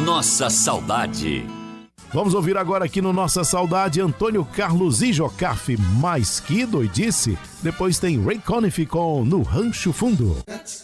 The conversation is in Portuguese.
Nossa Saudade. Vamos ouvir agora aqui no Nossa Saudade Antônio Carlos e Jocafe, mais que doidice. Depois tem Ray Conniff com No Rancho Fundo.